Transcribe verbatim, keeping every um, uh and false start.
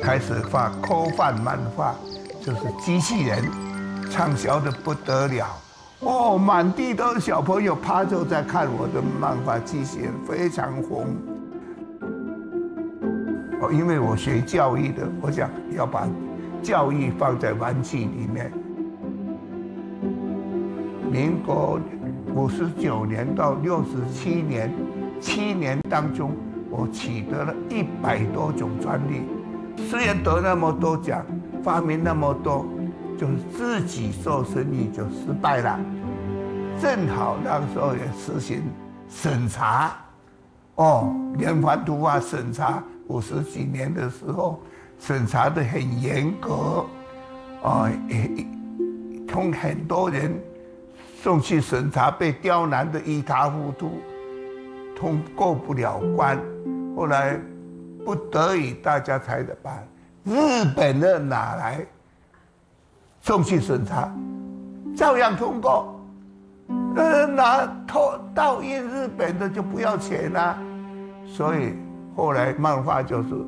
开始画科幻漫画，就是机器人，畅销的不得了。哦，满地都是小朋友趴着在看我的漫画，机器人非常红。哦，因为我学教育的，我想要把教育放在玩具里面。民国五十九年到六十七年，七年当中，我取得了一百多种专利。虽然得那么多奖，发明那么多，就是自己做生意就失败了。正好那个时候也实行审查，哦，连环图画审查五十几年的时候，审查得很严格，啊，也从很多人送去审查，被刁难得一塌糊涂，通过不了关。后来不得已，大家才把日本的拿来送去审查，照样通过。呃，拿偷盗印日本的就不要钱啦，所以后来漫画就是